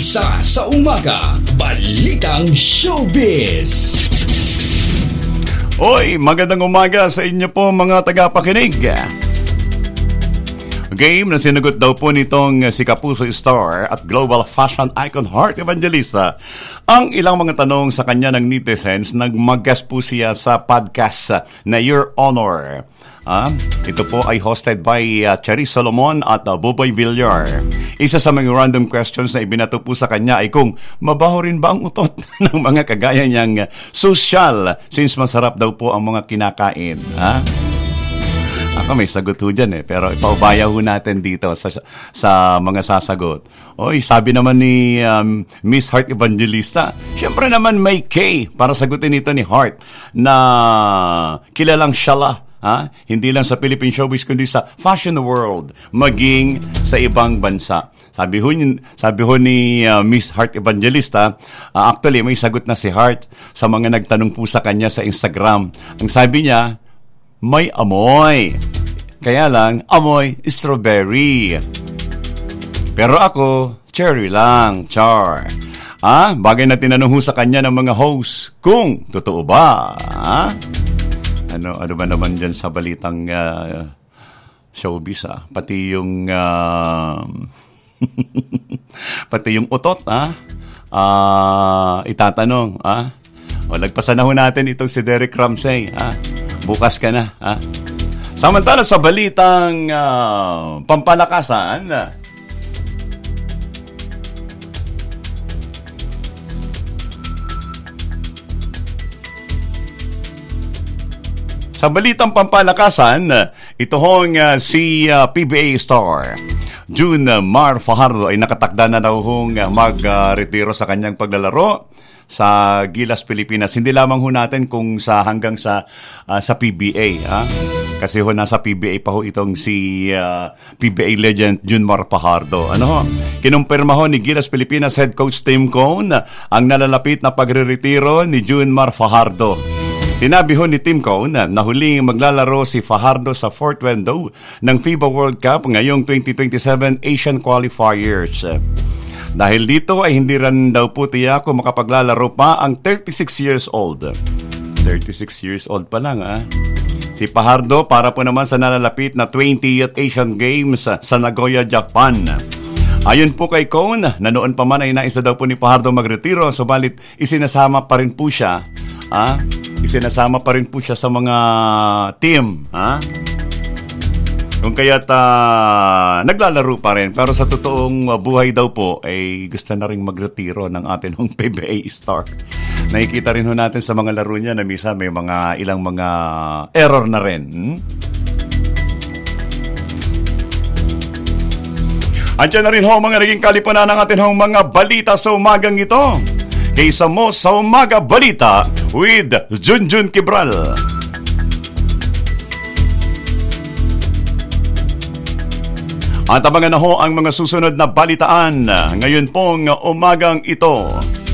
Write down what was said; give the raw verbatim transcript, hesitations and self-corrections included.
Isa sa umaga, Balitang Showbiz. Oy, magandang umaga sa inyo po mga tagapakinig. Game na sinagot daw po nitong si Kapuso Star at global fashion icon Heart Evangelista ang ilang mga tanong sa kanya ng netizens nang mag-guest po siya sa podcast na Your Honor. Ah, ito po ay hosted by uh, Charis Solomon at uh, Boboy Villar. Isa sa mga random questions na ibinato po sa kanya ay kung mabaho rin ba ang utot ng mga kagaya niyang social since masarap daw po ang mga kinakain. Ha? Ako may sagot ho dyan eh, pero ipaubaya ho natin dito sa, sa mga sasagot. Oy, sabi naman ni um, Miss Heart Evangelista, syempre naman may K para sagutin ito ni Heart na kilalang shala. Ha? Hindi lang sa Philippine showbiz kundi sa fashion world, maging sa ibang bansa. Sabi ho, sabi ho ni uh, Miss Heart Evangelista, uh, actually may sagot na si Heart sa mga nagtanong po sa kanya sa Instagram. Ang sabi niya, may amoy. Kaya lang, amoy strawberry. Pero ako, cherry lang, char. Ah, bagay na tinanong ho sa kanya ng mga host kung totoo ba. Ah? Ano, ano ba naman dyan sa balitang uh, showbiz, ah? Pati yung, uh, pati yung utot, ah? Uh, itatanong, ah? O, lagpasan na ho natin itong si Derek Ramsey, ah? Bukas ka na, ah? Samantala sa balitang uh, pampalakasan, ah, Sa balitang pampalakasan, ito hong uh, si uh, P B A star June Mar Fajardo ay nakatakda na daw hong uh, mag-retiro uh, sa kanyang paglalaro sa Gilas Pilipinas. Hindi lamang ho natin kung sa hanggang sa uh, sa P B A, ha? Kasi ho nasa P B A pa ho itong si uh, P B A legend June Mar Fajardo. Ano ho? Kinumpirma ho ni Gilas Pilipinas head coach Tim Cone ang nalalapit na pagre-retiro ni June Mar Fajardo. Sinabi ho ni Tim Cone na huling maglalaro si Fajardo sa fourth window ng FIBA World Cup ngayong twenty twenty-seven Asian Qualifiers. Dahil dito ay hindi rin daw po tiyako makapaglalaro pa ang thirty-six years old. thirty-six years old pa lang, ah. Si Fajardo para po naman sa nalalapit na twentieth Asian Games sa Nagoya, Japan. Ayon po kay Cone, na noon pa man ay naisa daw po ni Fajardo magretiro, subalit isinasama pa rin po siya, ah, isinasama pa rin po siya sa mga team, ha? Kung kaya't uh, naglalaro pa rin. Pero sa totoong uh, buhay daw po, ay gusto na rin magretiro ng atin hong P B A star. Nakikita rin ho natin sa mga laro niya na misa may mga ilang mga error na rin. Hmm? Andiyan na rin ho mga naging kalipunan ng atin hong mga balita sa umagang ito. Kaysa mo sa Umaga Balita with Junjun Kibral. At abangan na ho ang mga susunod na balitaan ngayon pong umagang ito.